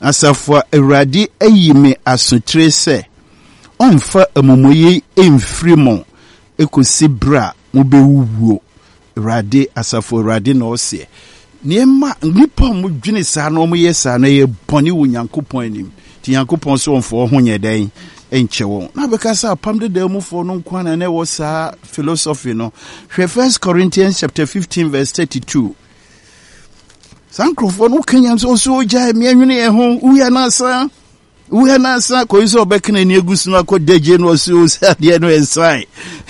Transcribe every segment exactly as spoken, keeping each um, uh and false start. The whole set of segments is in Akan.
asafo Awurade ayi me asotre se onfa amomoyi emfiri mo ekosi bra mo bewuwo Awurade asafo Awurade na ose niema nipa mo dwene saa na mo yesa na ye boni wo Nyankopɔn anim ti Nyankopɔn so onfo ho nye dan enche won na beka sa pam de da mu fo no nkwana na wo saa philosophy no hwe First Corinthians chapter fifteen verse thirty-two. Sankrofo no kanya so so gya me anwene e ho uya na asa uya na asa ko iso obekna ni egusu no akodaje no so sa de no ensan.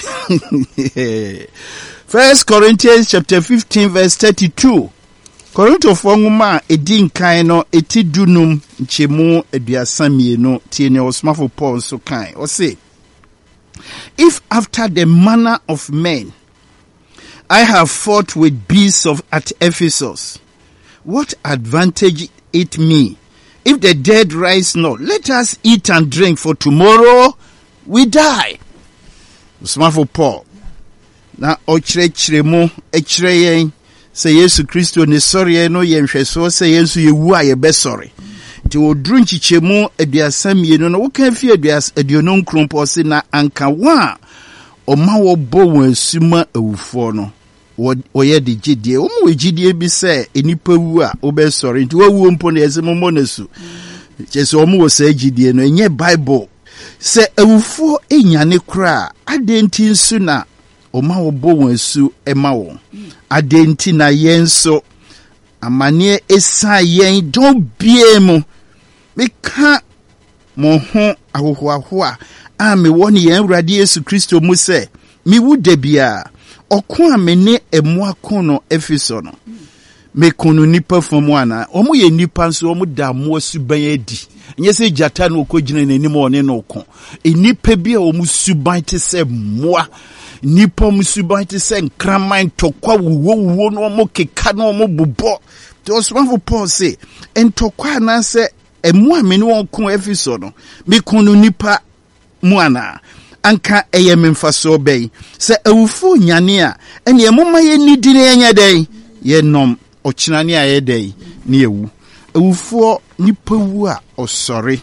First Corinthians chapter fifteen verse thirty-two. Korinto fonguma edi nkan no eti dunum nchemu aduasa mienu tie ne osmafo Paul so kan o say, if after the manner of men I have fought with beasts of at Ephesus, what advantage it me if the dead rise not? Let us eat and drink, for tomorrow we die. Osmafo Paul na ochire mo echire yen say Yesu Kristo ne sori no yenhweso say Yesu yewu a ye be sori ti odru nchichemu aduasa mienu no woka fi aduasa aduono nkrompo se na anka wa oma wo bo won asuma awufo no wo ye de gidie wo mo gidie bi se enipa wu a wo be sori ti wawu mpo na yese mo monesu chese wo mo wo sa gidie no enye Bible se awufo enyane kra adenti nsu na oma wo bo won asu ema wo adenti na yenso amane esa yen don biemu meka mo ho ahohoaho a me woni yen Awurade Yesu Kristo mu se mi wu da bia okon amene emu akono Efeso no me kunu nipa fomu ana omo ye nipa nso omo da mo suban adi nye se jata no okogina nanim one no okon enipa bia omo suban te se moa nipa musuban te se nkraman tokwa wuwo wuwo no mo keka no mo bobo to osmafo Paul say entokwa na se emu amene won kon Efeso no me kunu nipa mu ana anka eye memfaso bei se awufo nyane a ene emoma ye nidi ne enya dai ye nom ochinane a ye dai ne ewu awufo nipa wu a osori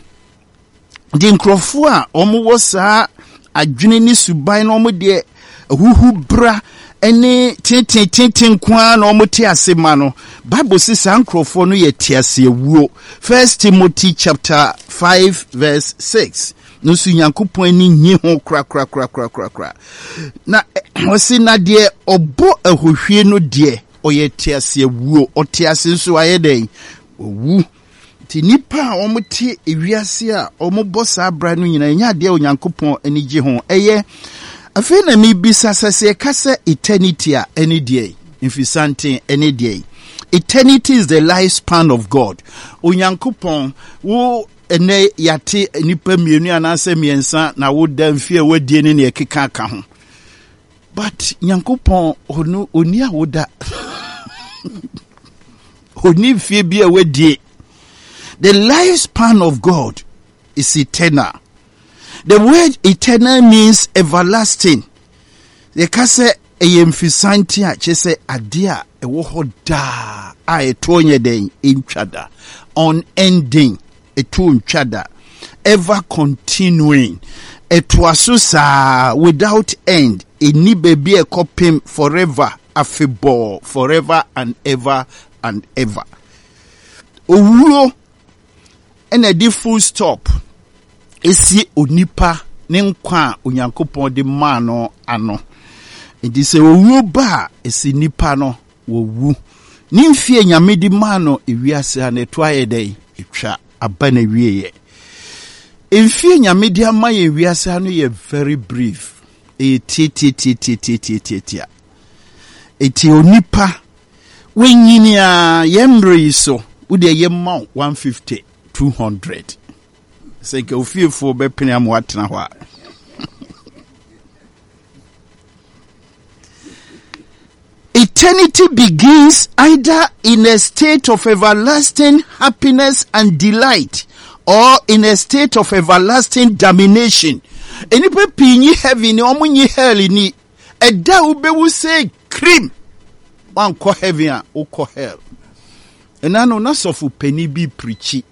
di nkrofo a omo wo saa adwene ni suban no mo de huhu bra ene tintin tintin kwa na omote asema no Bible says ankrofo no ye tiase wuo. First Timothy chapter five verse six. No su Nyankopon ani nyi ho kra kra kra kra kra kra na wose na de obo ahohwie no de oye tiase wuo otiase nso ayedai owu ti nipa omote ewiase a omobo sa bra no nyina nya de Nyankopon ani gye ho eye afena mi bisa sase kase eternity a any day infisante any day. Eternity is the lifespan of God. Onyankopon wo ene yate nipa mienu anase miensa na wo da mfie wadie ne ne ekeka aka ho. But Nyankopon onu oni a wo da oni mfie bia wadie. The lifespan of God is eternal. The word eternal means everlasting. The kase eyemfisanti a chese adia ewo hoda a etonye den intwada unending eto ntwada ever continuing etwasusa without end eni baby e kopim forever afebo forever and ever and ever. Owuo ena di full stop esi onipa ne nkwa Onyankopon de ma no ano. Enti se owu ba esi nipa no wowu. Ni mfie nyame di ma no ewiase ha na to ayedai etwa aba na wieye. Mfie nyame di ama ye ewiase ha no ye very brief. E ti ti ti ti ti ti ti ti. Eti onipa wenyini a yemre so ude yemma one fifty two hundred. Say ke ofiefo be pene am watena ho a. Eternity begins either in a state of everlasting happiness and delight or in a state of everlasting damnation. Enipa pinyi heaven ni omunyi hell ni eda ubewu say cream wan ko heaven a uko hell. Enano na sofu peni bi preachi